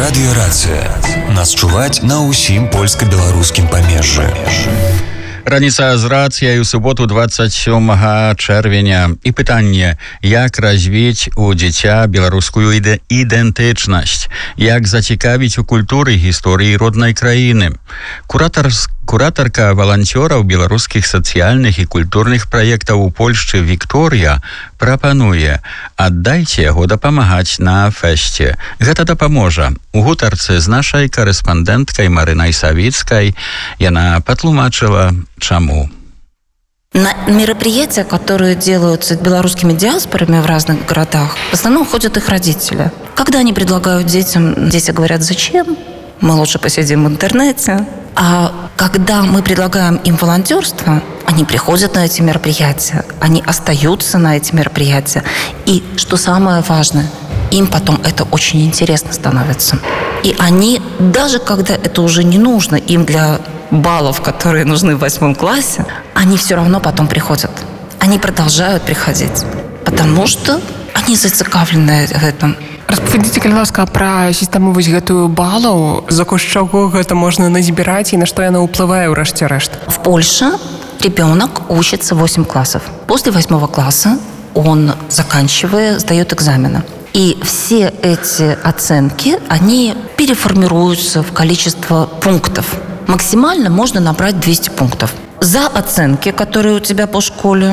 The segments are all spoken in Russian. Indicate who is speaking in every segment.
Speaker 1: Радыёрацыя. Нас чуваць на ўсім польска-беларускім памежжы.
Speaker 2: Раніца з рацыяй у суботу 27 чэрвеня. І пытанне, як развіць у дзіця беларускую ідэнтычнасць, як зацікавіць у культуры гісторыі роднай краіны. Куратарка валанцёраў беларускіх сацыяльных і культурных праектаў у Польшчы Вікторыя прапануе: аддайце яго дапамагаць на фэсце. Гэта дапаможа. У гутарцы з нашай корэспандэнткай Марынай Савіцкай яна патлумачыла, чаму.
Speaker 3: На мероприятия, которые делаются белорусскими диаспорами в разных городах, в основном ходят их родители. Когда они предлагают детям, дети говорят: зачем? Мы лучше посидим в интернете. А когда мы предлагаем им волонтерство, они приходят на эти мероприятия, они остаются на эти мероприятия. И, что самое важное, им потом это очень интересно становится. И они, даже когда это уже не нужно им для баллов, которые нужны в 8 классе, они все равно потом приходят. Они продолжают приходить, потому что они зацікавлены в этом.
Speaker 4: Распавядзіце, калі ласка, пра сістэму вось гэтую балаў, за кошт чаго гэта можна назбіраць і на што яна ўплывае ў рэшце рэшт?
Speaker 3: В Польше ребенок учится 8 классов. После 8 класса он, заканчивая, сдает экзамены. И все эти оценки, они переформируются в количество пунктов. Максимально можно набрать 200 пунктов. За оценки, которые у тебя по школе,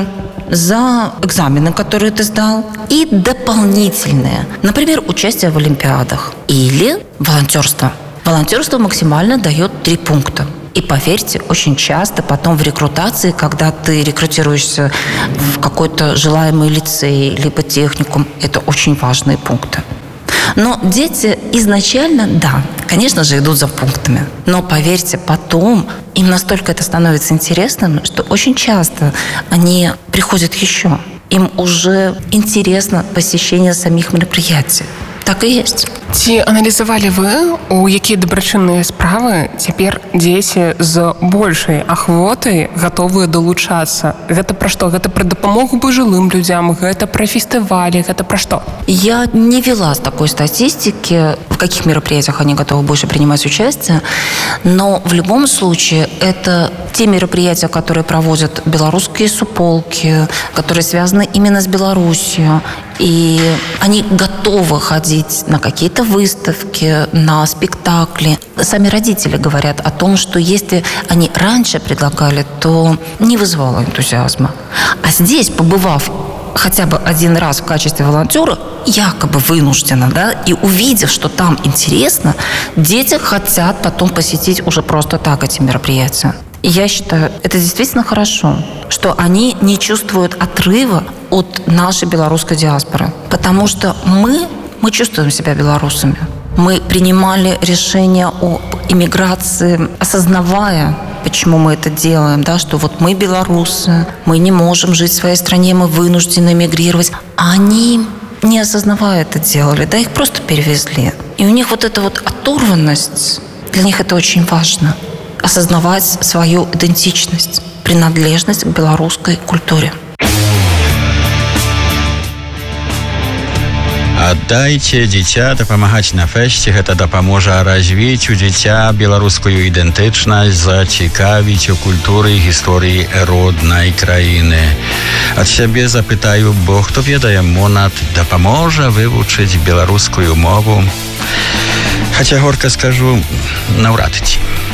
Speaker 3: за экзамены, которые ты сдал, и дополнительные. Например, участие в олимпиадах или волонтерство. Волонтерство максимально дает 3 пункта. И поверьте, очень часто потом в рекрутации, когда ты рекрутируешься в какой-то желаемый лицей, либо техникум, это очень важные пункты. Но дети изначально, да, конечно же, идут за пунктами. Но поверьте, потом им настолько это становится интересным, что очень часто они приходят еще. Им уже интересно посещение самих мероприятий. Так и есть.
Speaker 4: Ці аналізавалі вы, у якія дабрачынныя справы цяпер дзеці з большай ахвотай гатовыя далучацца? Гэта пра што? Гэта пра дапамогу пажылым людзям, гэта пра фестывалі, гэта пра што?
Speaker 3: Я не вела с такой статистики, в каких мероприятиях они готовы больше принимать участие, но в любом случае это те мероприятия, которые проводят белорусские суполки, которые связаны именно с Беларусью, и они готовы ходить на какие-то выставки, на спектакли. Сами родители говорят о том, что если они раньше предлагали, то не вызывало энтузиазма. А здесь, побывав хотя бы один раз в качестве волонтера, якобы вынужденно, да, и увидев, что там интересно, дети хотят потом посетить уже просто так эти мероприятия. И я считаю, это действительно хорошо, что они не чувствуют отрыва от нашей белорусской диаспоры. Потому что мы чувствуем себя белорусами. Мы принимали решение о иммиграции, осознавая, почему мы это делаем, да, что вот мы белорусы, мы не можем жить в своей стране, мы вынуждены эмигрировать. А они, не осознавая это, делали, да, их просто перевезли. И у них вот эта вот оторванность, для них это очень важно. Осознавать свою идентичность, принадлежность к белорусской культуре.
Speaker 2: Аддайце дзіця дапамагаць на фэсце, гэта дапаможа развіць у дзіця беларускую ідэнтычнасць, зацікавіць у культуры і гісторыі роднай краіны. Ад сябе запытаю, бо хто ведае, мо дапаможа вывучыць беларускую мову. Хаця горка скажу, наўрад ці.